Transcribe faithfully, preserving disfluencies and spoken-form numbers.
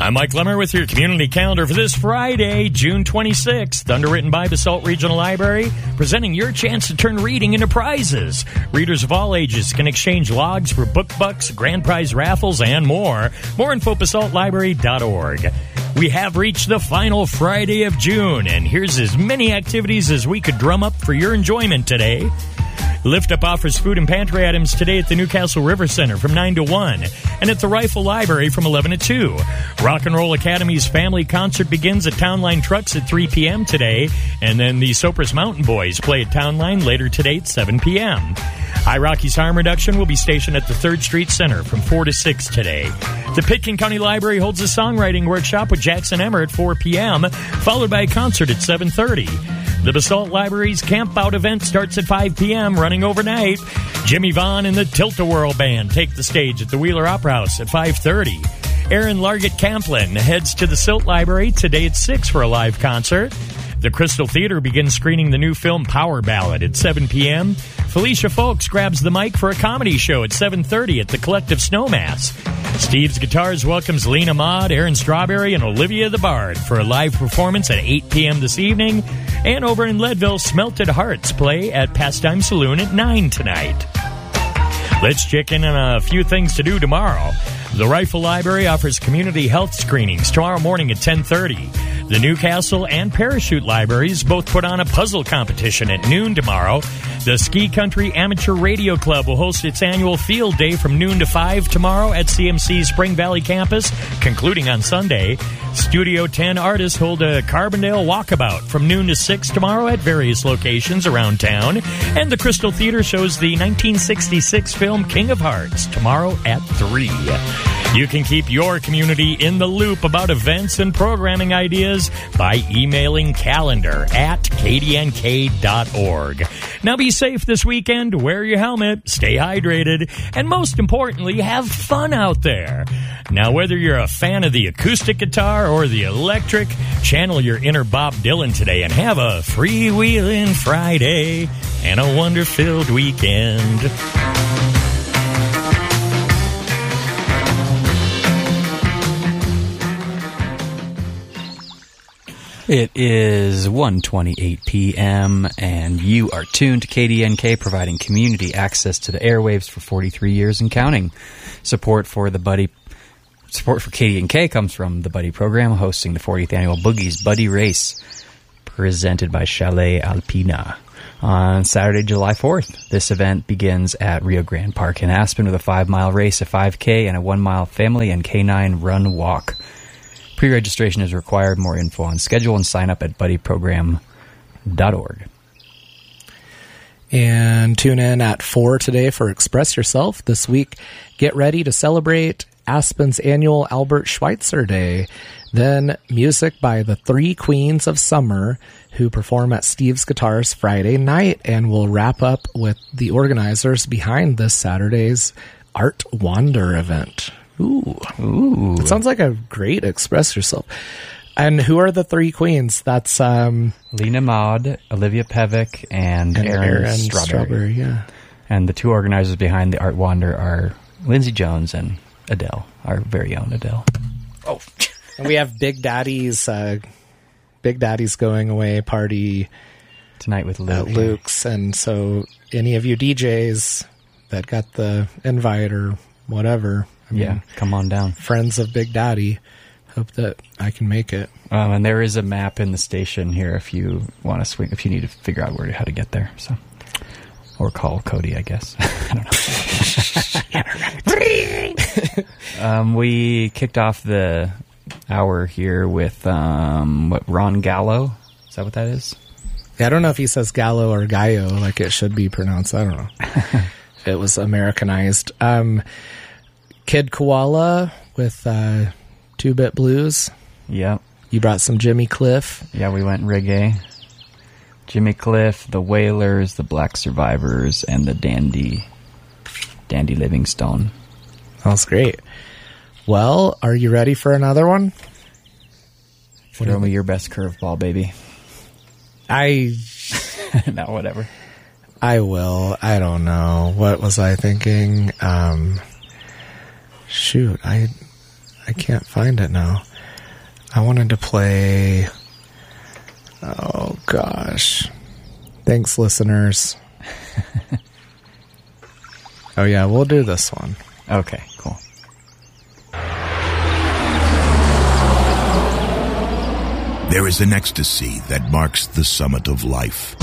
I'm Mike Lemmer with your community calendar for this Friday, June twenty-sixth. Underwritten by Basalt Regional Library, presenting your chance to turn reading into prizes. Readers of all ages can exchange logs for book bucks, grand prize raffles, and more. More info, basalt library dot org. We have reached the final Friday of June, and here's as many activities as we could drum up for your enjoyment today. Lift Up offers food and pantry items today at the Newcastle River Center from nine to one and at the Rifle Library from eleven to two. Rock and Roll Academy's family concert begins at Town Line Trucks at three p.m. today, and then the Sopris Mountain Boys play at Town Line later today at seven p.m. iRocky's Harm Reduction will be stationed at the third Street Center from four to six today. The Pitkin County Library holds a songwriting workshop with Jackson Emmer at four p.m., followed by a concert at seven thirty. The Basalt Library's Camp Out event starts at five p.m., running overnight. Jimmy Vaughn and the Tilt-A-Whirl Band take the stage at the Wheeler Opera House at five thirty. Aaron Largett Camplin heads to the Silt Library today at six for a live concert. The Crystal Theater begins screening the new film Power Ballad at seven p.m. Felicia Folks grabs the mic for a comedy show at seven thirty at the Collective Snowmass. Steve's Guitars welcomes Lena Maud, Aaron Strawberry, and Olivia the Bard for a live performance at eight p.m. this evening. And over in Leadville, Smelted Hearts play at Pastime Saloon at nine tonight. Let's check in on a few things to do tomorrow. The Rifle Library offers community health screenings tomorrow morning at ten thirty. The Newcastle and Parachute Libraries both put on a puzzle competition at noon tomorrow. The Ski Country Amateur Radio Club will host its annual field day from noon to five tomorrow at C M C's Spring Valley campus, concluding on Sunday. Studio ten artists hold a Carbondale walkabout from noon to six tomorrow at various locations around town. And the Crystal Theater shows the nineteen sixty-six film King of Hearts tomorrow at three. You can keep your community in the loop about events and programming ideas by emailing calendar at k d n k dot org. Now be safe this weekend, wear your helmet, stay hydrated, and most importantly, have fun out there. Now whether you're a fan of the acoustic guitar or the electric, channel your inner Bob Dylan today and have a freewheeling Friday and a wonder-filled weekend. It is one twenty-eight p.m., and you are tuned to K D N K, providing community access to the airwaves for forty-three years and counting. Support for the Buddy support for K D N K comes from the Buddy program, hosting the fortieth annual Boogies Buddy Race, presented by Chalet Alpina. On Saturday, July fourth, this event begins at Rio Grande Park in Aspen with a five-mile race, a five K, and a one-mile family and canine run walk. Pre-registration is required. More info on schedule and sign up at buddy program dot org. And tune in at four today for Express Yourself. This week, get ready to celebrate Aspen's annual Albert Schweitzer Day. Then music by the Three Queens of Summer, who perform at Steve's Guitars Friday night. And we'll wrap up with the organizers behind this Saturday's Art Wander event. Ooh. Ooh. It sounds like a great Express Yourself. And who are the three queens? That's um, Lena Maud, Olivia Pevick, and, and Aaron, Aaron Strawberry. Strawberry. Yeah. And the two organizers behind the Art Wander are Lindsay Jones and Adele, our very own Adele. Oh. And we have Big Daddy's uh, Big Daddy's going away party tonight with Luke. At Luke's. And so any of you D Js that got the invite or whatever, I mean, yeah, come on down. Friends of Big Daddy. Hope that I can make it. Um, and there is a map in the station here if you want to swing, if you need to figure out where how to get there. So, or call Cody, I guess. I don't know. um, we kicked off the hour here with um, what Ron Gallo. Is that what that is? Yeah, I don't know if he says Gallo or Gallo like it should be pronounced. I don't know. It was Americanized. Um, Kid Koala with uh, Two-Bit Blues. Yep. You brought some Jimmy Cliff. Yeah, we went reggae. Jimmy Cliff, the Wailers, the Black Survivors, and the Dandy, Dandy Livingstone. That's great. Well, are you ready for another one? Throw me your best curveball, baby. I... No, whatever. I will. I don't know. What was I thinking? Um... Shoot, I I can't find it now. I wanted to play... Oh, gosh. Thanks, listeners. Oh, yeah, we'll do this one. Okay, cool. There is an ecstasy that marks the summit of life.